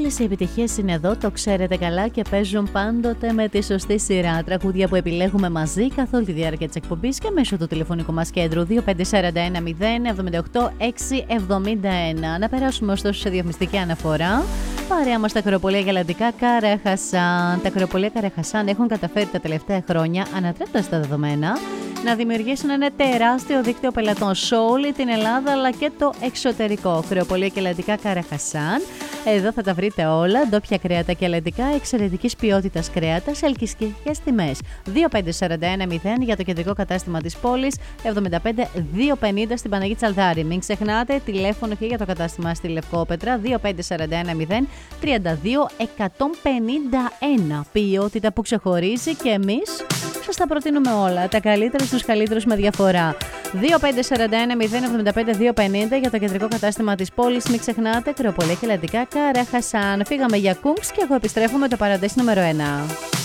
Όλες οι επιτυχίες είναι εδώ, το ξέρετε καλά, και παίζουν πάντοτε με τη σωστή σειρά. Τραγούδια που επιλέγουμε μαζί καθ' όλη τη διάρκεια της εκπομπής και μέσω του τηλεφωνικού μας κέντρου 25410 78 671. Να περάσουμε ωστόσο σε διαφημιστική αναφορά. Παρέα μας τα κρεοπολία γαλαντικά Καραχασάν. Τα κρεοπολία Καραχασάν έχουν καταφέρει τα τελευταία χρόνια, ανατρέποντας τα δεδομένα, να δημιουργήσουν ένα τεράστιο δίκτυο πελατών σε όλη την Ελλάδα αλλά και το εξωτερικό. Κρεοπολία και ελατικά Καραχασάν. Εδώ θα τα βρείτε όλα. Ντόπια κρέατα και ελατικά εξαιρετικής ποιότητας κρέατα σε ελκυστικές τιμές. 25410 για το κεντρικό κατάστημα της πόλης, 75250 στην Παναγή Τσαλδάρη. Μην ξεχνάτε, τηλέφωνο και για το κατάστημα στη Λευκόπετρα, 25410 32 151. Ποιότητα που ξεχωρίζει και εμείς σας τα προτείνουμε όλα. Τα καλύτερα στους καλύτερους με διαφορά. 25410 75250 για το κεντρικό κατάστημα της πόλης. Μην ξεχνάτε, κρεοπολία και ελατικά Καραχασάν. Φύγαμε για Κούγκς και εγώ επιστρέφω με το παραντές νούμερο 1.